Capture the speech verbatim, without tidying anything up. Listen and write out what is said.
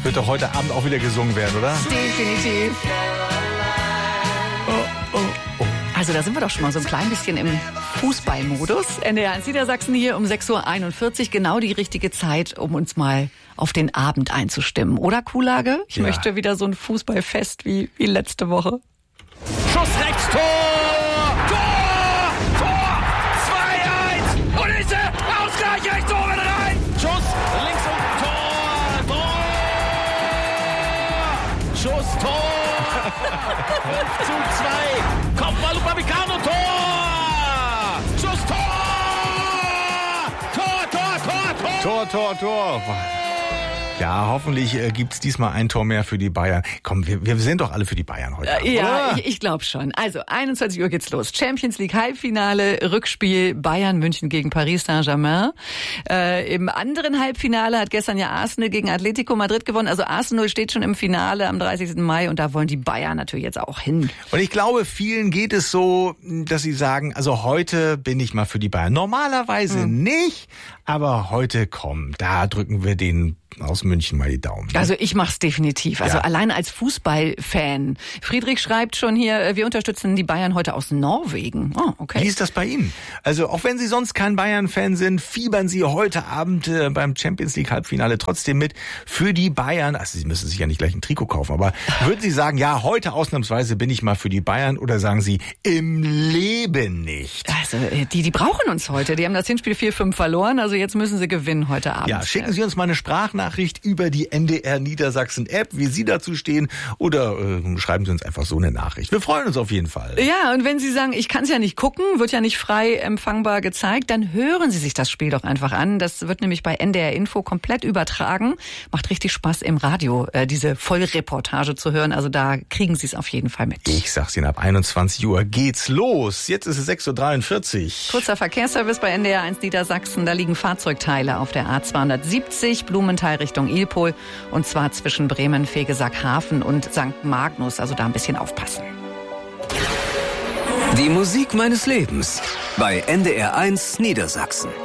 wird doch heute Abend auch wieder gesungen werden, oder? Definitiv. Oh, oh, oh. Also da sind wir doch schon mal so ein klein bisschen im Fußballmodus. N D R eins Niedersachsen hier um sechs Uhr einundvierzig. Genau die richtige Zeit, um uns mal auf den Abend einzustimmen. Oder, Kuhlage? Ich Ja. möchte wieder so ein Fußballfest wie, wie letzte Woche. Schuss rechts, Tor! Tor! Tor! zwei eins! Und ist er? Ausgleich rechts oben rein! Schuss links unten, Tor! Tor! Schuss, Tor! fünf zu zwei! Kopfball Upamecano, Tor! Schuss, Tor! Tor, Tor, Tor, Tor! Tor, Tor, Tor. Ja, hoffentlich äh, gibt's diesmal ein Tor mehr für die Bayern. Komm, wir, wir sind doch alle für die Bayern heute Abend, Ja, oder? ich, ich glaube schon. Also einundzwanzig Uhr geht's los. Champions League Halbfinale, Rückspiel Bayern München gegen Paris Saint-Germain. Äh, Im anderen Halbfinale hat gestern ja Arsenal gegen Atletico Madrid gewonnen. Also Arsenal steht schon im Finale am dreißigsten Mai und da wollen die Bayern natürlich jetzt auch hin. Und ich glaube, vielen geht es so, dass sie sagen, also heute bin ich mal für die Bayern. Normalerweise Hm. nicht, aber heute komm, da drücken wir den aus München mal die Daumen. Also ich mach's definitiv. Also Ja. allein als Fußballfan. Friedrich schreibt schon hier, wir unterstützen die Bayern heute aus Norwegen. Oh, okay. Wie ist das bei Ihnen? Also auch wenn Sie sonst kein Bayern-Fan sind, fiebern Sie heute Abend äh, beim Champions League Halbfinale trotzdem mit für die Bayern. Also Sie müssen sich ja nicht gleich ein Trikot kaufen, aber würden Sie sagen, ja, heute ausnahmsweise bin ich mal für die Bayern, oder sagen Sie, im Leben nicht? Also die, die brauchen uns heute. Die haben das Hinspiel vier fünf verloren, also jetzt müssen sie gewinnen heute Abend. Ja, schicken Sie uns mal eine Sprachnachricht über die N D R Niedersachsen App, wie Sie dazu stehen, oder äh, schreiben Sie uns einfach so eine Nachricht. Wir freuen uns auf jeden Fall. Ja, und wenn Sie sagen, ich kann es ja nicht gucken, wird ja nicht frei empfangbar gezeigt, dann hören Sie sich das Spiel doch einfach an. Das wird nämlich bei N D R Info komplett übertragen. Macht richtig Spaß im Radio, äh, diese Vollreportage zu hören. Also da kriegen Sie es auf jeden Fall mit. Ich sag's Ihnen, ab einundzwanzig Uhr geht's los. Jetzt ist es sechs Uhr dreiundvierzig. Kurzer Verkehrsservice bei N D R eins Niedersachsen. Da liegen Fahrzeugteile auf der A zweihundertsiebzig, Blumenthal Richtung Ilpol. Und zwar zwischen Bremen, Vegesack-Hafen und Sankt Magnus. Also da ein bisschen aufpassen. Die Musik meines Lebens bei N D R eins Niedersachsen.